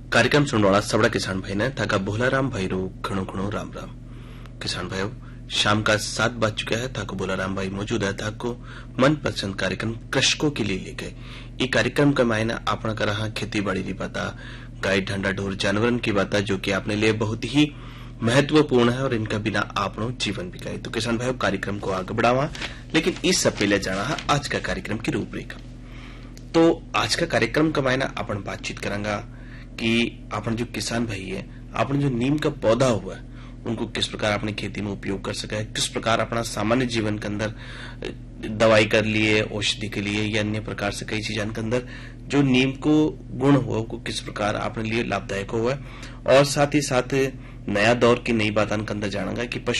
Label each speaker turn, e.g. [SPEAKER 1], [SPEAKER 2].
[SPEAKER 1] कार्यक्रम सुनवाड़ा सबड़ा किसान भाई ने थाका भोलाराम भाई रो घणो घणो राम राम। किसान भाइयों, शाम का 7 बज चुका है। थाको भोलाराम भाई मौजूद है। थाको मनपसंद कार्यक्रम कृषकों के लिए ले गए। ये कार्यक्रम का मायना अपना कर रहा खेती बाड़ी की बात, गाय ढंडा ढोर जानवरन की बात, जो कि अपने लिए बहुत ही महत्वपूर्ण है और इनका बिना आपनो जीवन भी गए। तो किसान भाइयों, कार्यक्रम को आगे बढ़ावा, लेकिन इस सब पहले जाना है आज का कार्यक्रम की रूपरेखा। तो आज का कार्यक्रम का मायना अपन बातचीत करांगा कि अपन जो किसान भाई है, अपन जो नीम का पौधा हुआ है, उनको किस प्रकार अपनी खेती में उपयोग कर सका है, किस प्रकार अपना सामान्य जीवन के अंदर दवाई कर लिए, औषधि के लिए या अन्य प्रकार से कई चीजों के अंदर जो नीम को गुण हुआ को किस प्रकार अपने लिए लाभदायक हुआ है। और साथ ही साथ नया दौर की नई बातों के अंदर जानेंगे कि